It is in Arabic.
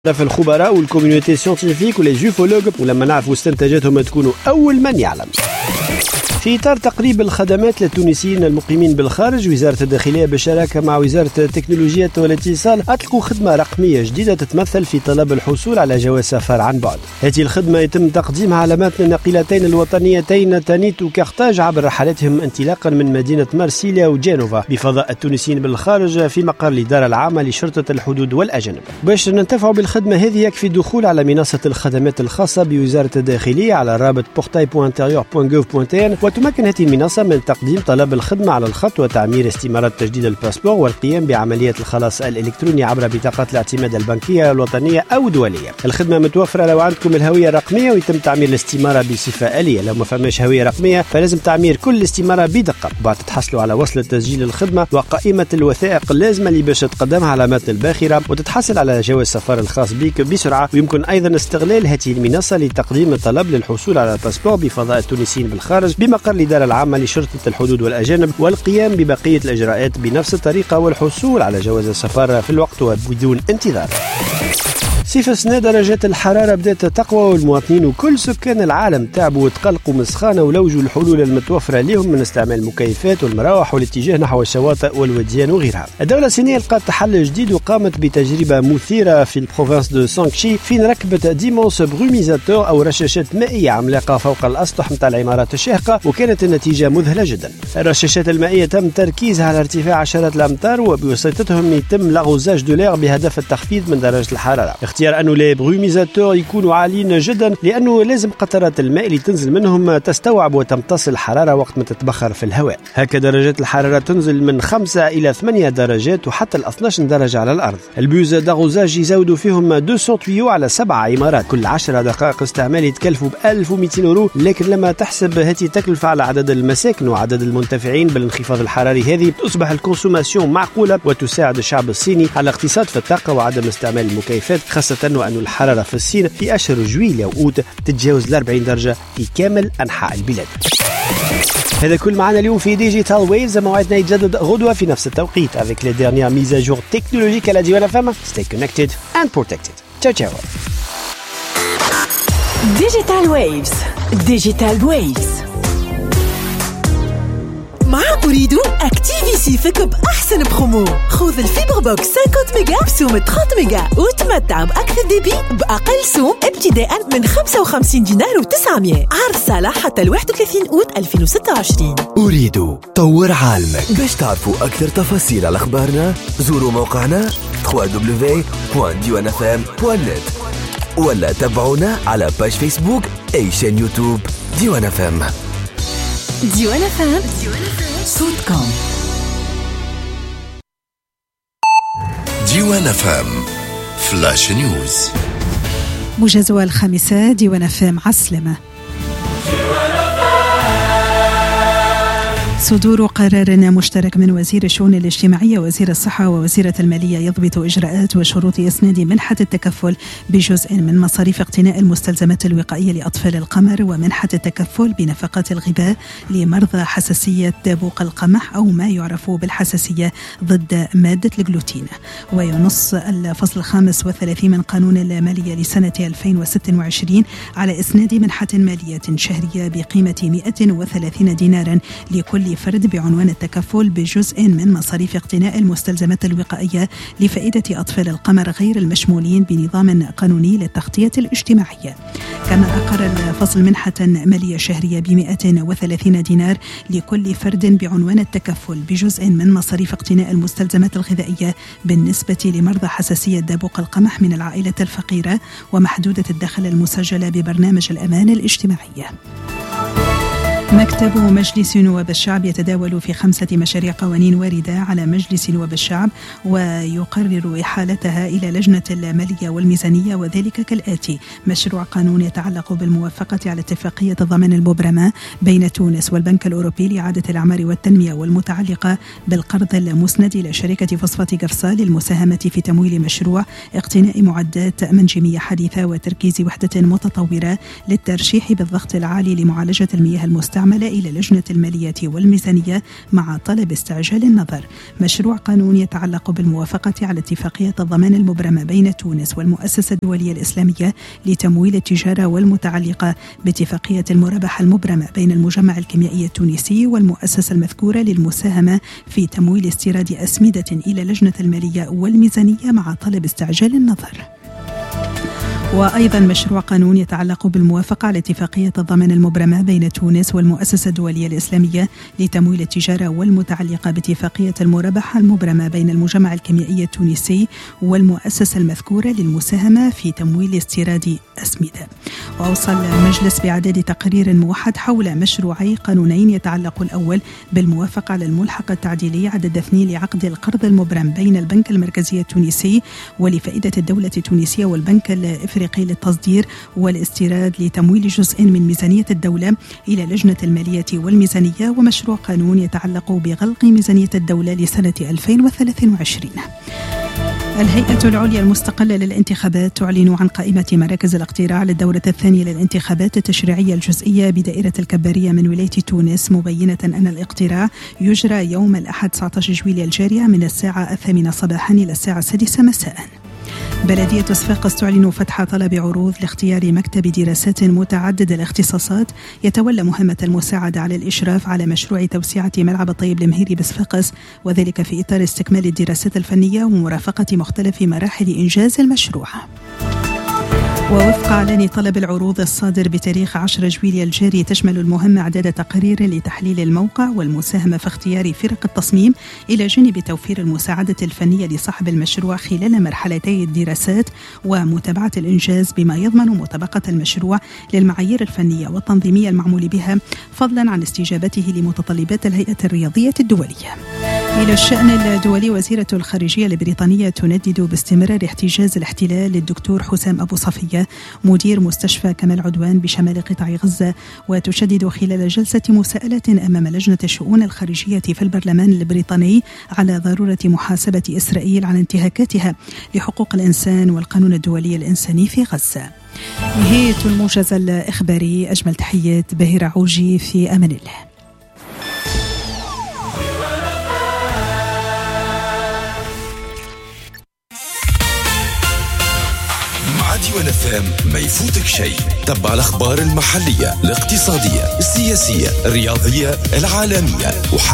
في الخبراء والكوميونيتي سيانتيفيك والجيفولوج ولما نعرفوا استنتاجاتهم تكونوا أول من يعلم. في إطار تقريب الخدمات للتونسيين المقيمين بالخارج، وزارة الداخلية بالشراكة مع وزارة التكنولوجيا والاتصال أطلقوا خدمة رقمية جديدة تتمثل في طلب الحصول على جواز سفر عن بعد. هذه الخدمة يتم تقديمها على متن الناقلتين الوطنيتين تانيت وكارتاج عبر رحلاتهم انطلاقا من مدينة مارسيليا وجنوفا بفضاء التونسيين بالخارج في مقر الإدارة العامة لشرطة الحدود والأجانب. باش ننتفعوا بالخدمة هذه يكفي الدخول على منصة الخدمات الخاصة بوزارة الداخلية على رابط portail.intérieur.gouv.tn. وتمكن هذه المنصة من تقديم طلب الخدمة على الخط وتعمير استمارات تجديد الباسبور والقيام بعملية الخلاص الإلكتروني عبر بطاقات الاعتماد البنكية الوطنية أو دولية. الخدمة متوفرة لو عندكم الهوية الرقمية ويتم تعمير الاستمارة بصفة آلية. لو ما فماش هوية رقمية فلازم تعمير كل الاستمارة بدقة. بعد تحصلوا على وصلة تسجيل الخدمة وقائمة الوثائق اللازمة اللي باش تقدمها على متن الباخرة وتتحصل على جواز سفر الخاص بك بسرعة. ويمكن أيضا استغلال هذه المنصة لتقديم الطلب للحصول على الباسبور بفضاء التونسيين بالخارج بمقر الإدارة العامة لشرطة الحدود والأجانب والقيام ببقية الإجراءات بنفس الطريقة والحصول على جواز السفر في الوقت وبدون انتظار. صيف السنة درجات الحرارة بدأت تقوى والمواطنين وكل سكان العالم تعبوا وتقلقوا من سخانة ولوجوا الحلول المتوفرة لهم من استعمال المكيفات والمراوح والاتجاه نحو الشواطئ والوديان وغيرها. الدولة الصينية لقت حل جديد وقامت بتجربة مثيرة في البروفنس دو سانكشي فين ركبت ديمونس بروميزاتور أو رشاشات مائية عملاقة فوق الأسطح متاع العمارات الشاهقة، وكانت النتيجة مذهلة جدا. الرشاشات المائية تم تركيزها على ارتفاع عشرات الأمتار وبواسطتهم يتم لاغوزاج دو لير بهدف التخفيض من درجة الحرارة. اختيار أنه لي بروميزاتور يكونوا عاليين جدا لأنه لازم قطرات الماء اللي تنزل منهم تستوعب وتمتص الحرارة وقت ما تتبخر في الهواء. هكذا درجات الحرارة تنزل من 5 إلى 8 درجات وحتى 12 درجة على الأرض. البيوز داغوزاج يزودوا فيهم 200 تيو على 7 عمارات، كل 10 دقائق استعمال يتكلفوا ب 1200 يورو. لكن لما تحسب هذه التكلفة على عدد المساكن وعدد المنتفعين بالانخفاض الحراري هذه تصبح الكونسوماسيون معقولة وتساعد الشعب الصيني على الاقتصاد في الطاقة وعدم استعمال المكيفات، خاصة وأن الحرارة في الصين في أشهر جويلية وأوت تتجاوز 40 درجة في كامل أنحاء البلاد. هذا كل معنا اليوم في ديجيتال ويفز. موعدنا يتجدد غدوة في نفس التوقيت avec les dernières mises à jour technologiques à la Diwan FM. Stay connected and protected. Ciao ciao. Digital Waves. Digital Waves. مع أريد أكتيفي سيفك بأحسن برومو. خذ الفيبر بوكس 50 ميجا بسوم 30 ميجا وتمتع بأكثر ديبي بأقل سوم ابتداء من 55 دينار و900. عرض صالح حتى 31 أوت 2026. أريد طور عالمك. باش تعرفوا أكثر تفاصيل على أخبارنا زوروا موقعنا www.diwanfm.net ولا تابعونا على باج فيسبوك أي شان يوتيوب ديوان اف ام. ديوان اف ام صوتكم. ديوان اف ام فلاش نيوز. موجز الخامسة ديوان اف ام عسلمة. صدور قرار مشترك من وزير الشؤون الاجتماعية ووزير الصحة ووزيرة المالية يضبط إجراءات وشروط إسناد منحة التكفل بجزء من مصاريف اقتناء المستلزمات الوقائية لأطفال القمر ومنحة التكفل بنفقات الغذاء لمرضى حساسية دابوق القمح أو ما يعرف بالحساسية ضد مادة الجلوتين. وينص الفصل 35 من قانون المالية لسنة 2026 على إسناد منحة مالية شهرية بقيمة 130 دينارا لكل فرد بعنوان التكفل بجزء من مصاريف اقتناء المستلزمات الوقائية لفائدة أطفال القمر غير المشمولين بنظام قانوني للتغطية الاجتماعية. كما أقر الفصل منحة مالية شهرية ب130 دينار لكل فرد بعنوان التكفل بجزء من مصاريف اقتناء المستلزمات الغذائية بالنسبة لمرضى حساسية دابوق القمح من العائلة الفقيرة ومحدودة الدخل المسجلة ببرنامج الأمان الاجتماعية. مكتب مجلس نواب الشعب يتداول في 5 مشاريع قوانين واردة على مجلس نواب الشعب ويقرر إحالتها إلى لجنة المالية والميزانية، وذلك كالآتي: مشروع قانون يتعلق بالموافقة على اتفاقية الضمان المبرمة بين تونس والبنك الأوروبي لإعادة الأعمار والتنمية والمتعلقة بالقرض المسند إلى شركة فوسفات قرصة للمساهمة في تمويل مشروع اقتناء معدات منجمية حديثة وتركيز وحدة متطورة للترشيح بالضغط العالي لمعالجة المياه المستعملة المستعملة إلى لجنة المالية والميزانية مع طلب استعجال النظر. مشروع قانون يتعلق بالموافقة على اتفاقية الضمان المبرمة بين تونس والمؤسسة الدولية الإسلامية لتمويل التجارة والمتعلقة باتفاقية المرابحة المبرمة بين المجمع الكيميائي التونسي والمؤسسة المذكورة للمساهمة في تمويل استيراد أسمدة إلى لجنة المالية والميزانية مع طلب استعجال النظر. وأيضا مشروع قانون يتعلق بالموافقة على اتفاقية الضمان المبرمة بين تونس والمؤسسة الدولية الإسلامية لتمويل التجارة والمتعلقة باتفاقية المرابحة المبرمة بين المجمع الكيميائي التونسي والمؤسسة المذكورة للمساهمة في تمويل استيراد أسمدة. وأوصل المجلس بإعداد تقرير موحد حول مشروعي قانونين يتعلق الأول بالموافقة على الملحق التعديلي عدد 2 لعقد القرض المبرم بين البنك المركزي التونسي ولفائدة الدولة التونسية والبنك الإفريقي للتصدير والاستيراد لتمويل جزء من ميزانية الدولة إلى لجنة المالية والميزانية، ومشروع قانون يتعلق بغلق ميزانية الدولة لسنة 2023. الهيئة العليا المستقلة للانتخابات تعلن عن قائمة مراكز الاقتراع للدورة الثانية للانتخابات التشريعية الجزئية بدائرة الكبارية من ولاية تونس، مبينة أن الاقتراع يجرى يوم الأحد 19 جويلية الجارية من الساعة 8 صباحا إلى الساعة 6 مساء. بلدية صفاقس تعلن فتح طلب عروض لاختيار مكتب دراسات متعدد الاختصاصات يتولى مهمة المساعدة على الإشراف على مشروع توسعة ملعب الطيب المهيري بصفاقس، وذلك في إطار استكمال الدراسات الفنية ومرافقة مختلف مراحل إنجاز المشروع. ووفق إعلان طلب العروض الصادر بتاريخ 10 جويلية الجاري، تشمل المهمة إعداد تقارير لتحليل الموقع والمساهمة في اختيار فرق التصميم إلى جانب توفير المساعدة الفنية لصاحب المشروع خلال مرحلتي الدراسات ومتابعة الإنجاز بما يضمن مطابقة المشروع للمعايير الفنية والتنظيمية المعمول بها، فضلا عن استجابته لمتطلبات الهيئة الرياضية الدولية. إلى الشأن الدولي، وزيرة الخارجية البريطانية تندد باستمرار احتجاز الاحتلال للدكتور حسام أبو صفية مدير مستشفى كمال عدوان بشمال قطاع غزة، وتشدد خلال جلسة مساءلة أمام لجنة الشؤون الخارجية في البرلمان البريطاني على ضرورة محاسبة إسرائيل عن انتهاكاتها لحقوق الإنسان والقانون الدولي الإنساني في غزة. نهاية الموجز الإخباري، أجمل تحيات بهيرة عوجي، في أمان الله. ديوان FM ما يفوتك شيء. تبع الأخبار المحلية، الاقتصادية، السياسية، الرياضية، العالمية.